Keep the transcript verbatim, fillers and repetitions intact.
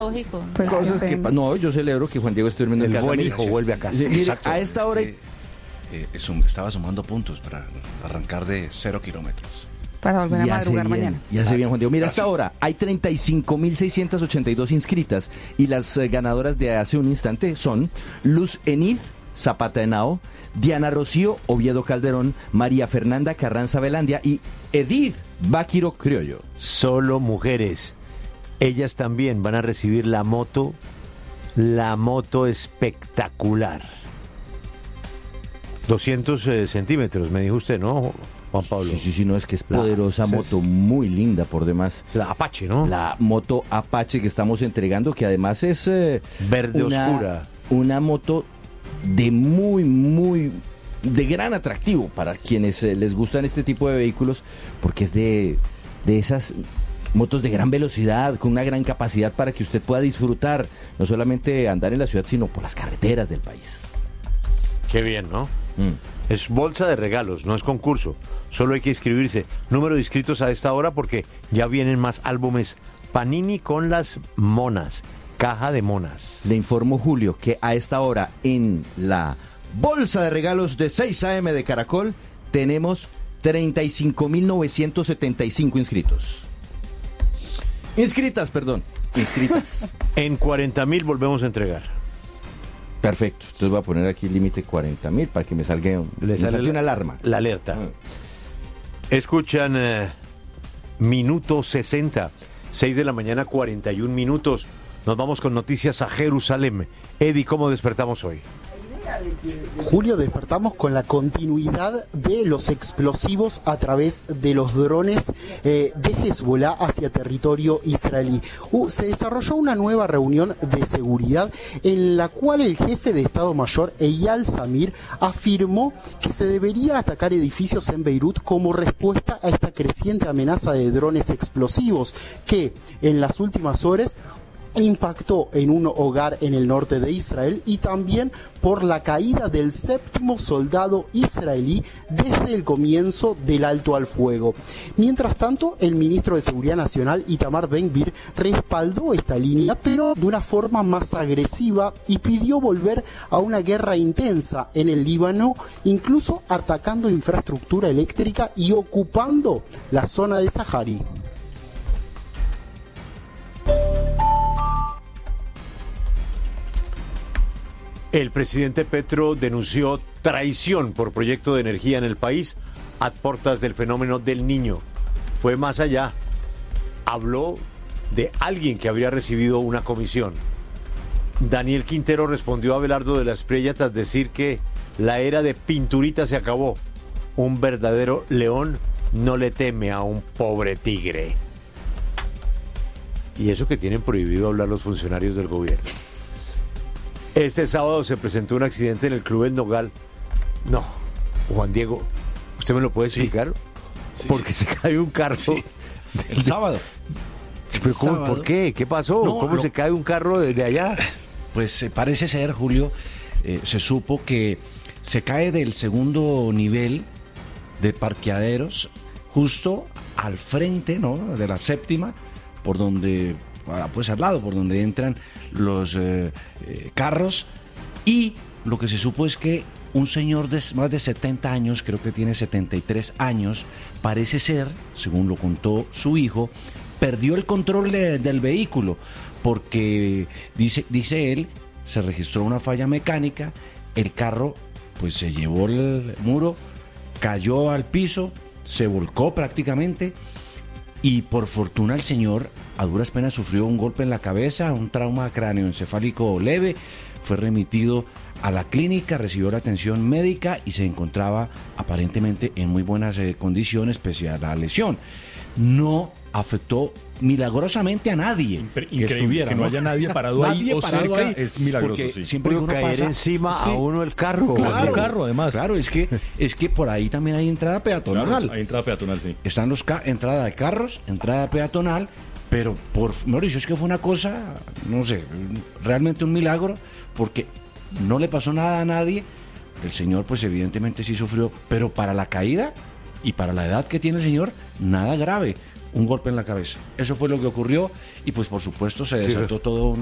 Lógico. Pues Cosas qué que pena. pa- no, yo celebro que Juan Diego esté durmiendo en El casa. buen Mire, hijo vuelve a casa. sí, mire, Exacto, a esta es hora que, eh, sum- estaba sumando puntos para arrancar de cero kilómetros. Para volver a ya sé madrugar bien, mañana. ya sé bien, Juan Diego. Mira, hasta ahora hay treinta y cinco mil seiscientas ochenta y dos inscritas y las eh, ganadoras de hace un instante son Luz Enid Zapata Henao, Diana Rocío Oviedo Calderón, María Fernanda Carranza Velandia y Edith Báquiro Criollo. Solo mujeres. Ellas también van a recibir la moto, la moto espectacular. doscientos eh, centímetros, me dijo usted, ¿no, Juan Pablo? Sí, sí, sí, no, es que es La- poderosa sí, moto, sí. muy linda por demás. La Apache, ¿no? La moto Apache que estamos entregando, que además es eh, Verde una, oscura. una moto de muy, muy, de gran atractivo para quienes eh, les gustan este tipo de vehículos, porque es de, de esas motos de gran velocidad, con una gran capacidad para que usted pueda disfrutar, no solamente andar en la ciudad, sino por las carreteras del país. Qué bien, ¿no? Mm. Es bolsa de regalos, no es concurso. Solo hay que inscribirse. Número de inscritos a esta hora porque ya vienen más álbumes. Panini con las monas. Caja de monas. Le informo, Julio, que a esta hora en la bolsa de regalos de seis a eme de Caracol tenemos treinta y cinco mil novecientos setenta y cinco inscritos. Inscritas, perdón. Inscritas. En cuarenta mil volvemos a entregar. Perfecto. Entonces voy a poner aquí el límite cuarenta mil para que me salga, un- Le me sale salte la- una alarma. La alerta. Ah. Escuchan eh, minuto sesenta, seis de la mañana, cuarenta y un minutos. Nos vamos con noticias a Jerusalén. Eddie, ¿cómo despertamos hoy? Julio, despertamos con la continuidad de los explosivos a través de los drones eh, de Hezbollah hacia territorio israelí. Uh, se desarrolló una nueva reunión de seguridad en la cual el jefe de Estado Mayor, Eyal Zamir, afirmó que se debería atacar edificios en Beirut como respuesta a esta creciente amenaza de drones explosivos que en las últimas horas impactó en un hogar en el norte de Israel y también por la caída del séptimo soldado israelí desde el comienzo del alto al fuego. Mientras tanto, el ministro de Seguridad Nacional, Itamar Ben-Gvir, respaldó esta línea, pero de una forma más agresiva y pidió volver a una guerra intensa en el Líbano, incluso atacando infraestructura eléctrica y ocupando la zona de Sahari. El presidente Petro denunció traición por proyecto de energía en el país a portas del fenómeno del Niño. Fue más allá. Habló de alguien que habría recibido una comisión. Daniel Quintero respondió a Abelardo de la Espriella tras decir que la era de pinturita se acabó. Un verdadero león no le teme a un pobre tigre. Y eso que tienen prohibido hablar los funcionarios del gobierno. Este sábado se presentó un accidente en el Club El Nogal. No, Juan Diego, ¿usted me lo puede explicar? Sí, Porque sí. se cae un carro. Sí. El sábado. Sí, pero ¿cómo- sábado. ¿Por qué? ¿Qué pasó? No, ¿Cómo lo- se cae un carro de allá? Pues eh, parece ser, Julio, eh, se supo que se cae del segundo nivel de parqueaderos justo al frente, ¿no?, de la séptima, por donde, ah, pues al lado, por donde entran los eh, eh, carros. Y lo que se supo es que un señor de más de setenta años, creo que tiene setenta y tres años, parece ser, según lo contó su hijo, perdió el control de- del vehículo porque dice, dice él, se registró una falla mecánica, el carro pues se llevó el muro, cayó al piso, se volcó prácticamente y por fortuna el señor a duras penas sufrió un golpe en la cabeza, un trauma cráneoencefálico leve, fue remitido a la clínica, recibió la atención médica y se encontraba aparentemente en muy buenas eh, condiciones pese a la lesión. No afectó milagrosamente a nadie. Impre- que Increíble estuviera, que no ¿no? haya nadie parado ahí Nadie o parado cerca ahí, es milagroso, porque sí. siempre que Pudo uno caer pasa- encima Sí. a uno el carro. Claro, Juan Diego. carro, además. Claro, es que es que por ahí también hay entrada peatonal. Claro, hay entrada peatonal, sí. Están los ca- entrada de carros, entrada peatonal, pero por mejor dicho, es que fue una cosa, no sé, realmente un milagro, porque no le pasó nada a nadie. El señor, pues evidentemente sí sufrió, pero para la caída y para la edad que tiene el señor, nada grave. un golpe en la cabeza. Eso fue lo que ocurrió y pues por supuesto se desató todo un